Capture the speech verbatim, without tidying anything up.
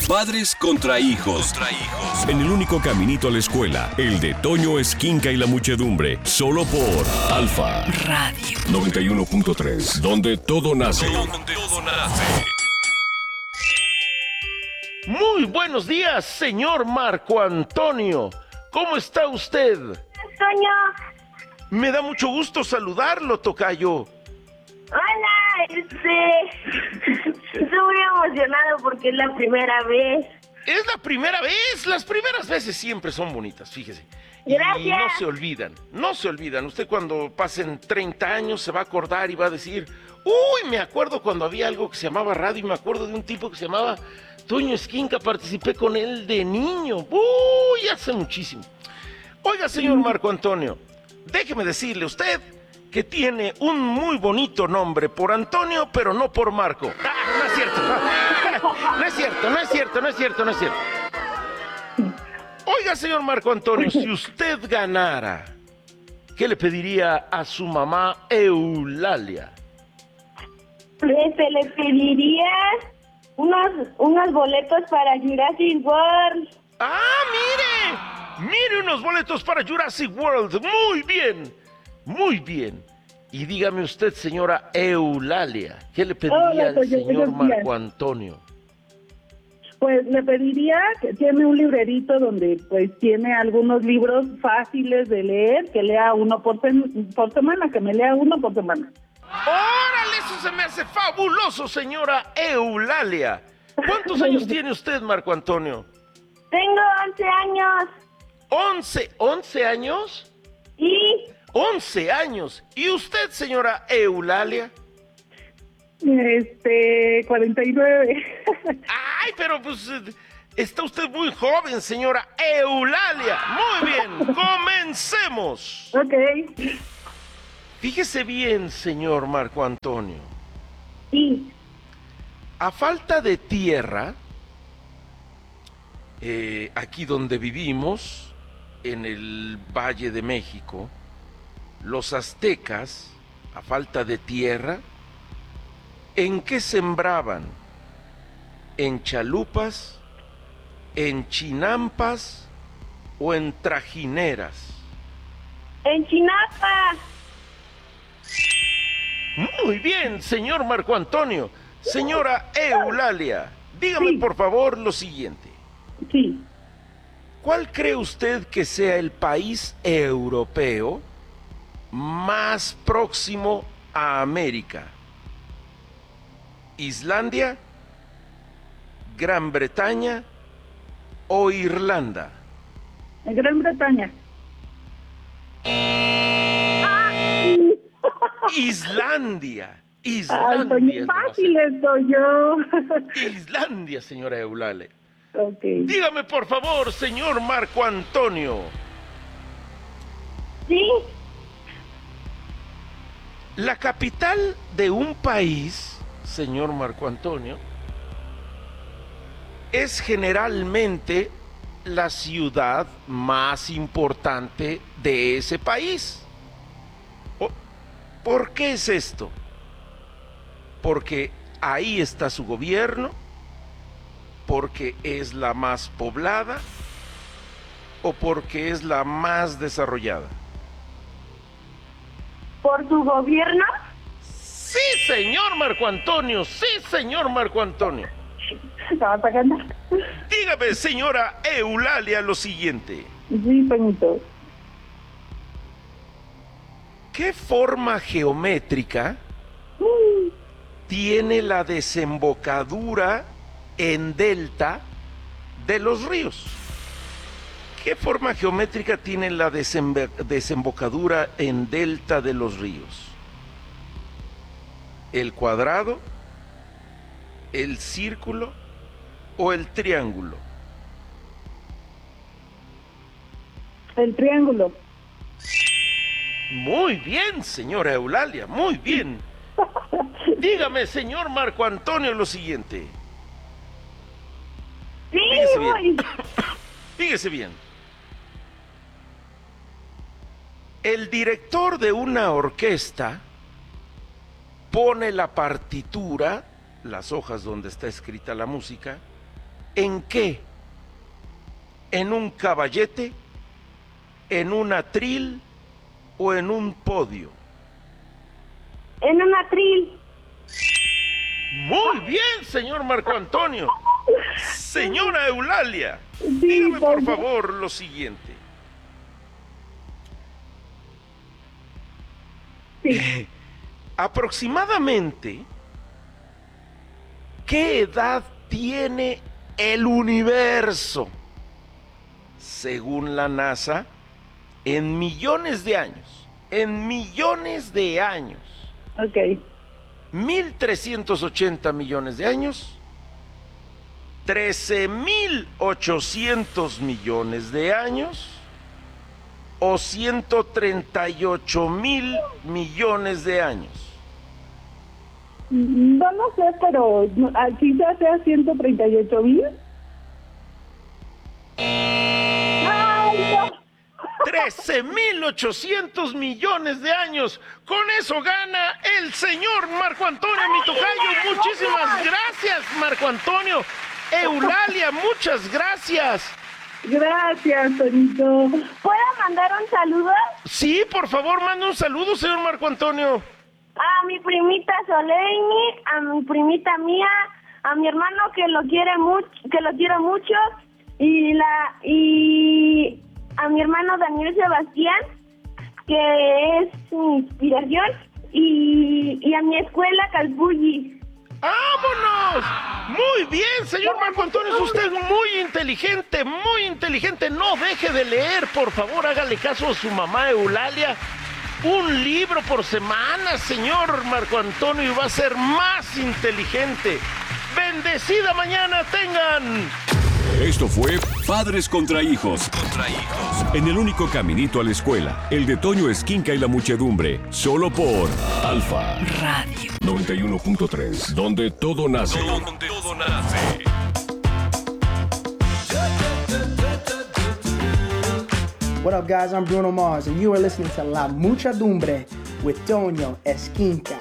Padres contra hijos. Contra hijos. En el único caminito a la escuela, el de Toño Esquinca y la muchedumbre. Solo por Alfa Radio noventa y uno punto tres, donde todo nace. Donde todo nace. Muy buenos días, señor Marco Antonio. ¿Cómo está usted? Toño. Me da mucho gusto saludarlo, tocayo. Hola, este... Estoy muy emocionado porque es la primera vez. Es la primera vez. Las primeras veces siempre son bonitas, fíjese. Gracias. Y no se olvidan, no se olvidan. Usted cuando pasen treinta años se va a acordar y va a decir, uy, me acuerdo cuando había algo que se llamaba radio y me acuerdo de un tipo que se llamaba Toño Esquinca, participé con él de niño. Uy, hace muchísimo. Oiga, señor Marco Antonio, déjeme decirle, usted que tiene un muy bonito nombre por Antonio, pero no por Marco. Ah, no es cierto, no, no es cierto, no es cierto, no es cierto, no es cierto. Oiga, señor Marco Antonio, si usted ganara, ¿qué le pediría a su mamá Eulalia? Este, le pediría unos, unos boletos para Jurassic World. ¡Ah, mire! ¡Mire unos boletos para Jurassic World! ¡Muy bien! Muy bien. Y dígame usted, señora Eulalia, ¿qué le pediría Hola, al soy yo, señor buenos días. Marco Antonio? Pues le pediría que tiene un librerito donde pues tiene algunos libros fáciles de leer, que lea uno por, sem- por semana, que me lea uno por semana. ¡Órale! Eso se me hace fabuloso, señora Eulalia. ¿Cuántos años tiene usted, Marco Antonio? Tengo once años. ¿Once? ¿Once años? Y... once años. ¿Y usted, señora Eulalia? Este, cuarenta y nueve. Ay, pero pues eh, está usted muy joven, señora Eulalia. Muy bien, comencemos. Ok. Fíjese bien, señor Marco Antonio. Sí. A falta de tierra, eh, aquí donde vivimos, en el Valle de México, los aztecas, a falta de tierra, ¿en qué sembraban? ¿En chalupas, en chinampas o en trajineras? En Chinapa. Muy bien, señor Marco Antonio. Señora Eulalia, dígame Sí. por favor lo siguiente. Sí. ¿Cuál cree usted que sea el país europeo más próximo a América? ¿Islandia, Gran Bretaña o Irlanda? En Gran Bretaña. Islandia. Ay, Islandia. Toño, es lo más fácil estoy yo. cerca. Islandia, señora Eulalia. Ok. Dígame por favor, señor Marco Antonio. Sí. La capital de un país, señor Marco Antonio, es generalmente la ciudad más importante de ese país. O- ¿Por qué es esto? Porque ahí está su gobierno, porque es la más poblada o porque es la más desarrollada. ¿Por su gobierno? Sí, señor Marco Antonio, sí, señor Marco Antonio. Estaba pagando. Dígame, señora Eulalia, lo siguiente. Sí, Toñito. ¿Qué forma geométrica tiene la desembocadura en delta de los ríos? ¿Qué forma geométrica tiene la desembe- desembocadura en delta de los ríos? ¿El cuadrado, el círculo o el triángulo? El triángulo. Muy bien, señora Eulalia, muy bien. Dígame, señor Marco Antonio, lo siguiente. Sí, Fíjese bien. voy. Fíjese bien. El director de una orquesta pone la partitura, las hojas donde está escrita la música, ¿En qué? ¿En un caballete? ¿En un atril? ¿O en un podio? En un atril. Muy bien, señor Marco Antonio. Señora Eulalia, Sí, dígame por doña. favor lo siguiente. Sí. Aproximadamente, ¿qué edad tiene el universo? Según la NASA, en millones de años, en millones de años, Ok. mil trescientos ochenta millones de años, trece mil ochocientos millones de años o ciento treinta y ocho mil millones de años. No lo sé, pero no, ah, quizás sea ciento treinta y ocho mil. ¡Ay, no! trece mil ochocientos millones de años. Con eso gana el señor Marco Antonio, mi tocayo. Muchísimas gracias, Marco Antonio. Eulalia, muchas gracias. Gracias, Tonito. ¿Puedo mandar un saludo? Sí, por favor, manda un saludo, señor Marco Antonio. A mi primita Soleini, a mi primita mía, a mi hermano que lo quiere mucho, que lo quiero mucho, y la y a mi hermano Daniel Sebastián, que es mi inspiración, y, y a mi escuela Calpulli. ¡Vámonos! Muy bien, señor Marco Antonio, es usted muy inteligente, muy inteligente. No deje de leer, por favor, hágale caso a su mamá Eulalia. Un libro por semana, señor Marco Antonio, y va a ser más inteligente. Bendecida mañana tengan. Esto fue Padres contra Hijos. Contra Hijos. En el único caminito a la escuela, el de Toño Esquinca y la muchedumbre. Solo por Alfa Radio noventa y uno punto tres. Donde todo nace. Donde todo nace. What up, guys? I'm Bruno Mars, and you are listening to La Muchedumbre with Toño Esquinca.